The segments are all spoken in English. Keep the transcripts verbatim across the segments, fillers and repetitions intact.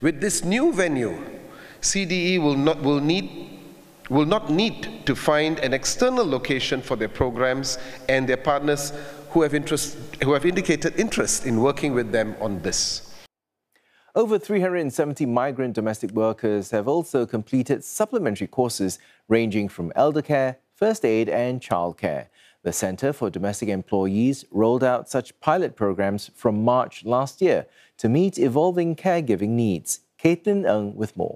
With this new venue, C D E will not, will need, will not need to find an external location for their programs, and their partners who have, interest, who have indicated interest in working with them on this. Over three hundred seventy migrant domestic workers have also completed supplementary courses ranging from elder care, first aid and childcare. The Centre for Domestic Employees rolled out such pilot programs from March last year to meet evolving caregiving needs. Caitlin Ng with more.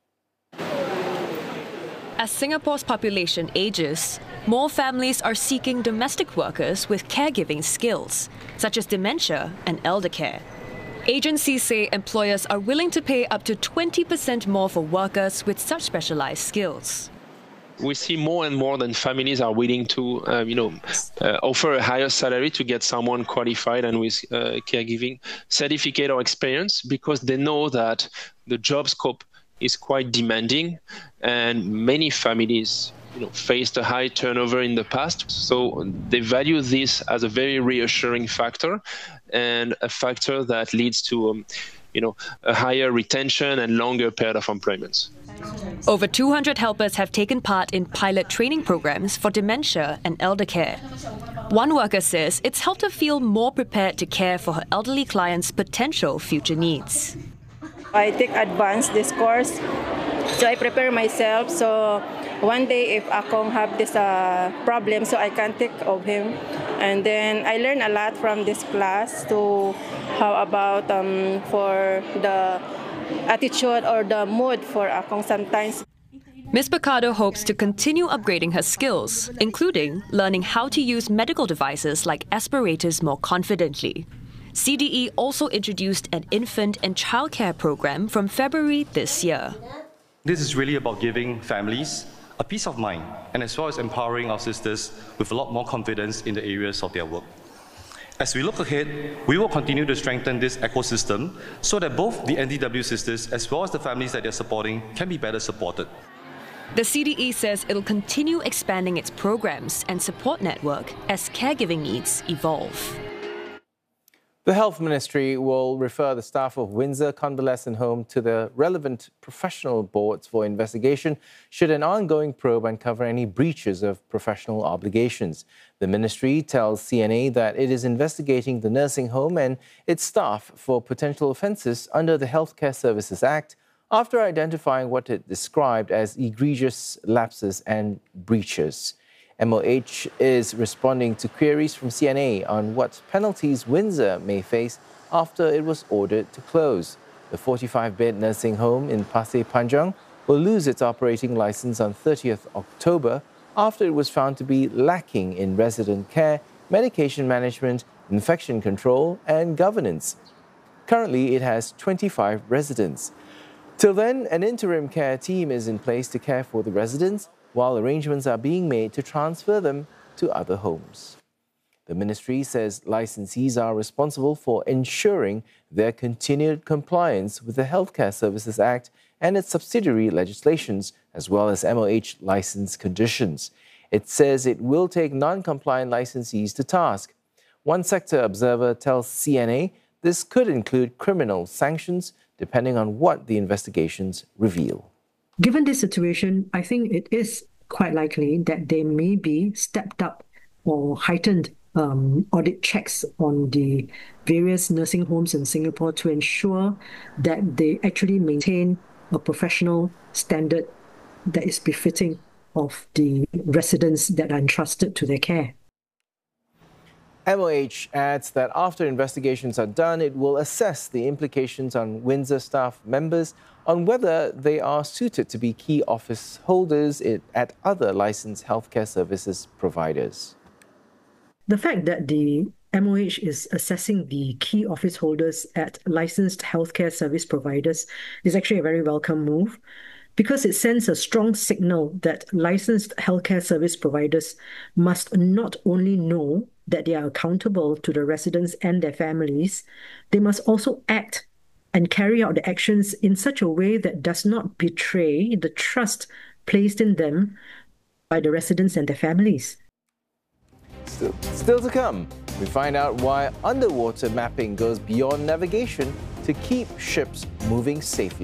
As Singapore's population ages, more families are seeking domestic workers with caregiving skills, such as dementia and elder care. Agencies say employers are willing to pay up to twenty percent more for workers with such specialized skills. We see more and more that families are willing to, uh, you know, uh, offer a higher salary to get someone qualified and with uh, caregiving certificate or experience, because they know that the job scope is quite demanding, and many families, you know, faced a high turnover in the past. So they value this as a very reassuring factor, and a factor that leads to, um, you know, a higher retention and longer period of employment. Over two hundred helpers have taken part in pilot training programs for dementia and elder care. One worker says it's helped her feel more prepared to care for her elderly clients' potential future needs. I take advance this course, so I prepare myself. So one day if Akong have this uh, problem, so I can take of him. And then I learn a lot from this class to how about um, for the attitude or the mood for Akong sometimes. Miz Picado hopes to continue upgrading her skills, including learning how to use medical devices like aspirators more confidently. C D E also introduced an infant and childcare program from February this year. This is really about giving families a peace of mind, and as well as empowering our sisters with a lot more confidence in the areas of their work. As we look ahead, we will continue to strengthen this ecosystem so that both the N D W sisters as well as the families that they're supporting can be better supported. The C D E says it'll continue expanding its programs and support network as caregiving needs evolve. The Health Ministry will refer the staff of Windsor Convalescent Home to the relevant professional boards for investigation should an ongoing probe uncover any breaches of professional obligations. The ministry tells C N A that it is investigating the nursing home and its staff for potential offences under the Healthcare Services Act after identifying what it described as egregious lapses and breaches. M O H is responding to queries from C N A on what penalties Windsor may face after it was ordered to close. The forty-five bed nursing home in Pasir Panjang will lose its operating licence on thirtieth October after it was found to be lacking in resident care, medication management, infection control and governance. Currently, it has twenty-five residents. Till then, an interim care team is in place to care for the residents, while arrangements are being made to transfer them to other homes. The ministry says licensees are responsible for ensuring their continued compliance with the Healthcare Services Act and its subsidiary legislations, as well as M O H license conditions. It says it will take non-compliant licensees to task. One sector observer tells C N A this could include criminal sanctions, depending on what the investigations reveal. Given this situation, I think it is quite likely that there may be stepped up or heightened um, audit checks on the various nursing homes in Singapore to ensure that they actually maintain a professional standard that is befitting of the residents that are entrusted to their care. M O H adds that after investigations are done, it will assess the implications on Windsor staff members on whether they are suited to be key office holders at other licensed healthcare services providers. The fact that the M O H is assessing the key office holders at licensed healthcare service providers is actually a very welcome move, because it sends a strong signal that licensed healthcare service providers must not only know that they are accountable to the residents and their families, they must also act and carry out the actions in such a way that does not betray the trust placed in them by the residents and their families. Still, still to come, we find out why underwater mapping goes beyond navigation to keep ships moving safely.